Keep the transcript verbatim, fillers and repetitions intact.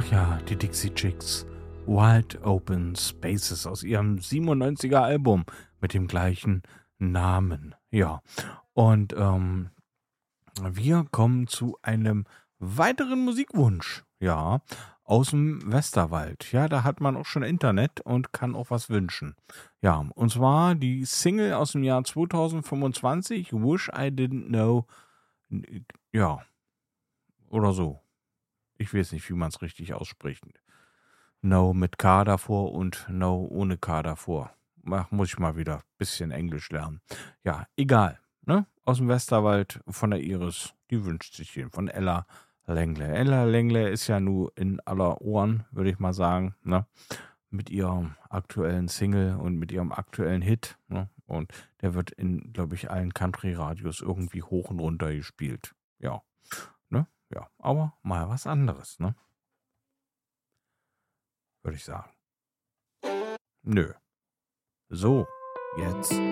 Ach ja, die Dixie Chicks. Wide Open Spaces aus ihrem siebenundneunziger Album mit dem gleichen Namen. Ja, und ähm, wir kommen zu einem weiteren Musikwunsch. Ja, aus dem Westerwald. Ja, da hat man auch schon Internet und kann auch was wünschen. Ja, und zwar die Single aus dem Jahr zweitausendfünfundzwanzig, Wish I Didn't Know. Ja, oder so. Ich weiß nicht, wie man es richtig ausspricht. No mit K davor und No ohne K davor. Ach, muss ich mal wieder ein bisschen Englisch lernen. Ja, egal. Ne? Aus dem Westerwald von der Iris. Die wünscht sich den. Von Ella Lengle. Ella Lengle ist ja nur in aller Ohren, würde ich mal sagen. Ne? Mit ihrem aktuellen Single und mit ihrem aktuellen Hit. Ne? Und der wird in, glaube ich, allen Country-Radios irgendwie hoch und runter gespielt. Ja. Ne? Ja. Aber mal was anderes, ne? Würde ich sagen. Nö. So, jetzt